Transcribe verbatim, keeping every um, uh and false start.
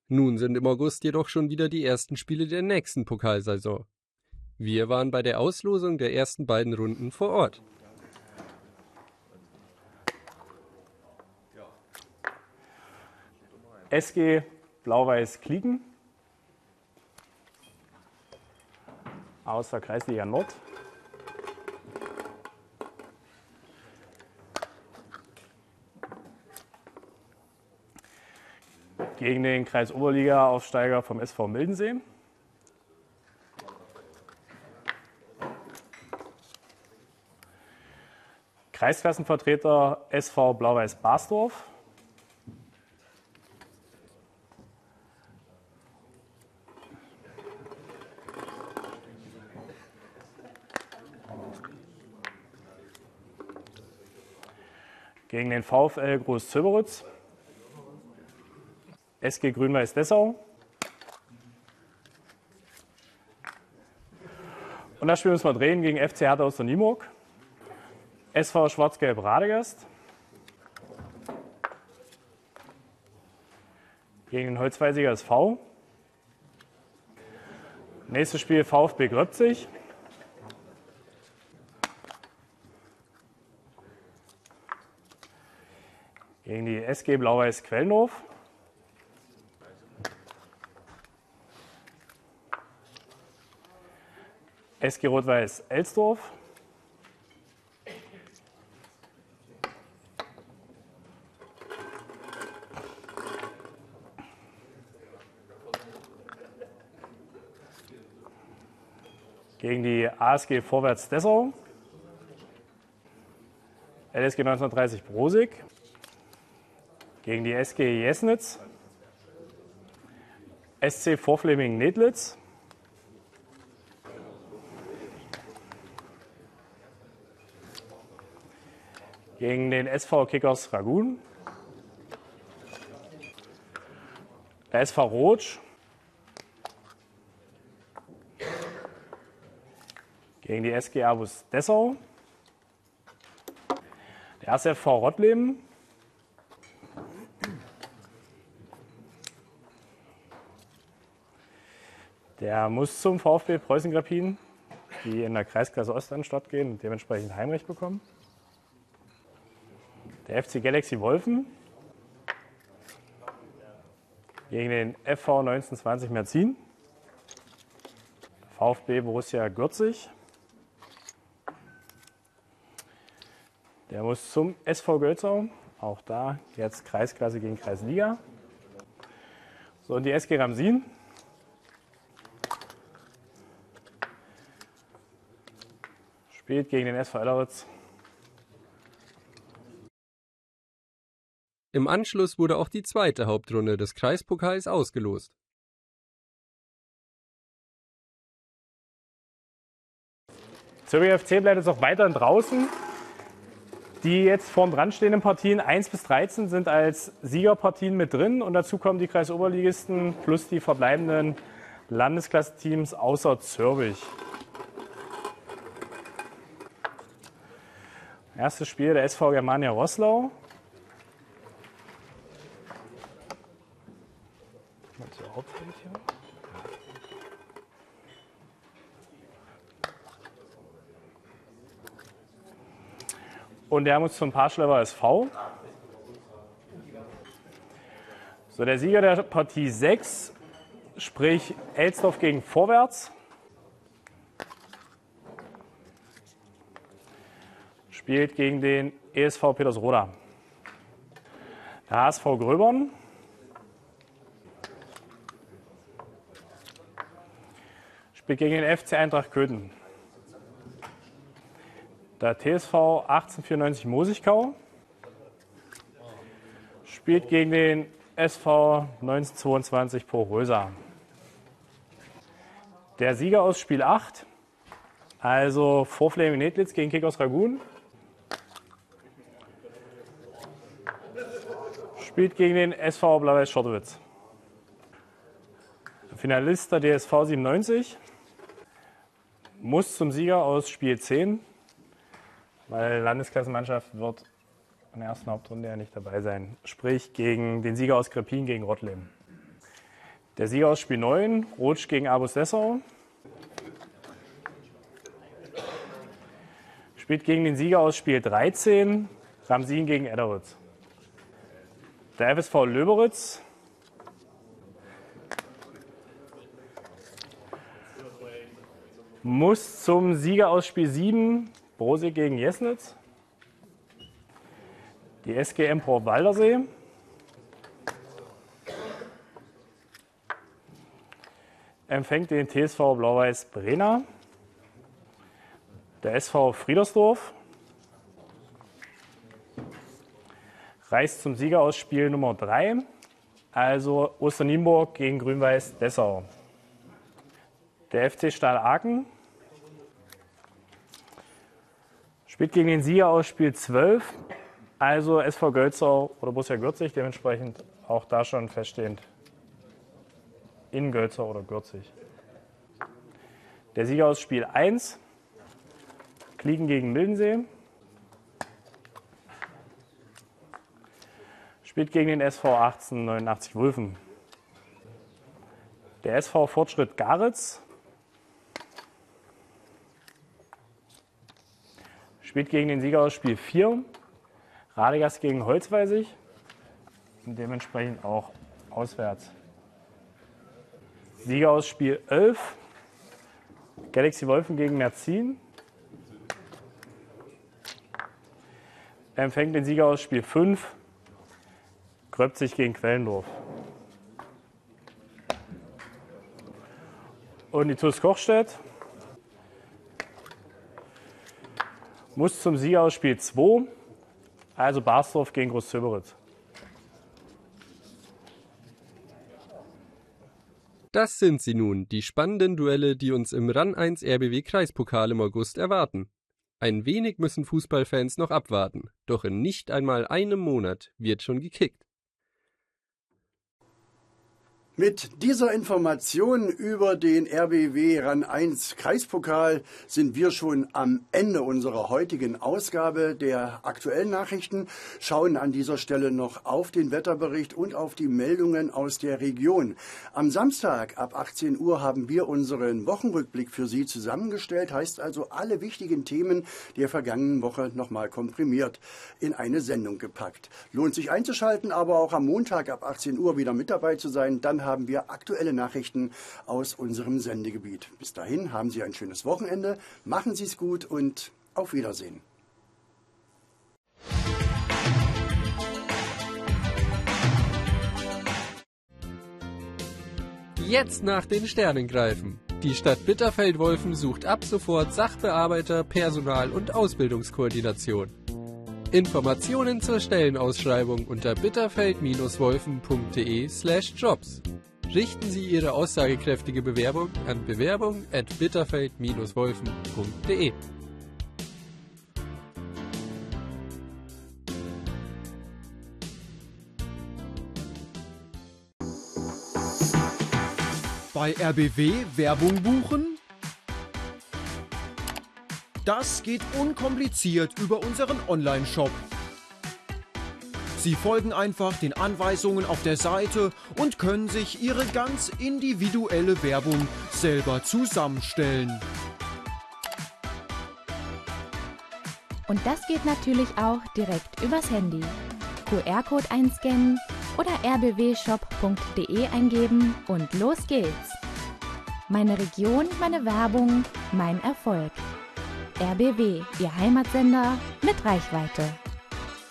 Nun sind im August jedoch schon wieder die ersten Spiele der nächsten Pokalsaison. Wir waren bei der Auslosung der ersten beiden Runden vor Ort. S G Blau-Weiß Klieken aus der Kreisliga Nord. Gegen den Kreisoberliga-Aufsteiger vom S V Mildensee. Kreisklassenvertreter S V Blau-Weiß Basdorf. Gegen den VfL Groß-Zöberitz. S G Grün-Weiß Dessau. Und das Spiel müssen wir drehen gegen F C Hertha aus der Nienburg. S V Schwarz-Gelb Radegast. Gegen den Holzweisiger S V. Nächstes Spiel VfB Gröbzig. Gegen die S G Blau-Weiß Quellendorf. S G Rot-Weiß Elsdorf. Gegen die A S G Vorwärts Dessau. L S G neunzehnhundertdreißig Brosig. Gegen die S G Jesnitz. S C Vorfleming-Nedlitz. Gegen den S V Kickers Ragun. Der S V Rotsch. Gegen die S G Airbus Dessau. Der S F V Rottleben. Der muss zum VfB Preußen-Grappin, die in der Kreisklasse Ost anstatt gehen und dementsprechend Heimrecht bekommen. Der F C Galaxy Wolfen gegen den F V neunzehnhundertzwanzig Merzin. VfB Borussia Gürzig. Der muss zum S V Gölzau. Auch da jetzt Kreisklasse gegen Kreisliga. So, und die S G Ramsin. Spielt gegen den S V Elleritz. Im Anschluss wurde auch die zweite Hauptrunde des Kreispokals ausgelost. Zürich F C bleibt jetzt auch weiterhin draußen. Die jetzt vorn dran stehenden Partien eins bis dreizehn sind als Siegerpartien mit drin und dazu kommen die Kreisoberligisten plus die verbleibenden Landesklassenteams außer Zürich. Erstes Spiel der S V Germania Roßlau. Und der muss zum Parschlever S V. So, der Sieger der Partie sechs, sprich Elsdorf gegen Vorwärts, spielt gegen den E S V Petersroda. Der H S V Gröbern spielt gegen den F C Eintracht Köthen. Der T S V achtzehnhundertvierundneunzig Mosigkau spielt gegen den S V neunzehnhundertzweiundzwanzig Porösa. Der Sieger aus Spiel acht, also Vorflaming Nedlitz gegen Kickers Ragun, spielt gegen den S V Blau-Weiß Schottowitz. Finalist der D S V siebenundneunzig muss zum Sieger aus Spiel zehn, weil Landesklassenmannschaft wird in der ersten Hauptrunde ja nicht dabei sein. Sprich gegen den Sieger aus Grappin gegen Rottleben. Der Sieger aus Spiel neun, Rotsch gegen Abus Dessau. Spielt gegen den Sieger aus Spiel dreizehn, Ramsin gegen Edderitz. Der F S V Löberitz muss zum Sieger aus Spiel sieben, Brosig gegen Jesnitz. Die S G M Pro Waldersee. Empfängt den T S V Blau-Weiß Brena. Der S V Friedersdorf reist zum Sieger aus Spiel Nummer drei, also Osternienburg gegen Grün-Weiß Dessau. Der F C Stahl Aachen spielt gegen den Sieger aus Spiel zwölf, also S V Gölzau oder Borussia Gürzig, dementsprechend auch da schon feststehend in Gölzau oder Gürzig. Der Sieger aus Spiel eins, Kliegen gegen Mildensee, spielt gegen den S V achtzehnhundertneunundachtzig Wulfen. Der S V Fortschritt Garitz spielt gegen den Sieger aus Spiel vier, Radegast gegen Holzweisig und dementsprechend auch auswärts. Sieger aus Spiel elf, Galaxy Wolfen gegen Merzin. Empfängt den Sieger aus Spiel fünf, Gröbzig gegen Quellendorf. Und die T U S Kochstedt muss zum Sieger aus Spiel zwei, also Barsdorf gegen Großzöberitz. Das sind sie nun, die spannenden Duelle, die uns im RAN eins R B W Kreispokal im August erwarten. Ein wenig müssen Fußballfans noch abwarten, doch in nicht einmal einem Monat wird schon gekickt. Mit dieser Information über den R B W RAN eins Kreispokal sind wir schon am Ende unserer heutigen Ausgabe der aktuellen Nachrichten, schauen an dieser Stelle noch auf den Wetterbericht und auf die Meldungen aus der Region. Am Samstag ab achtzehn Uhr haben wir unseren Wochenrückblick für Sie zusammengestellt, heißt also alle wichtigen Themen der vergangenen Woche nochmal komprimiert in eine Sendung gepackt. Lohnt sich einzuschalten, aber auch am Montag ab achtzehn Uhr wieder mit dabei zu sein, dann haben wir aktuelle Nachrichten aus unserem Sendegebiet. Bis dahin haben Sie ein schönes Wochenende, machen Sie es gut und auf Wiedersehen. Jetzt nach den Sternen greifen. Die Stadt Bitterfeld-Wolfen sucht ab sofort Sachbearbeiter, Personal und Ausbildungskoordination. Informationen zur Stellenausschreibung unter bitterfeld-wolfen.de slash jobs. Richten Sie Ihre aussagekräftige Bewerbung an bewerbung at bitterfeld-wolfen.de. Bei R B W Werbung buchen? Das geht unkompliziert über unseren Online-Shop. Sie folgen einfach den Anweisungen auf der Seite und können sich Ihre ganz individuelle Werbung selber zusammenstellen. Und das geht natürlich auch direkt übers Handy. Q R-Code einscannen oder r b w shop punkt de eingeben und los geht's. Meine Region, meine Werbung, mein Erfolg. R B W, Ihr Heimatsender mit Reichweite.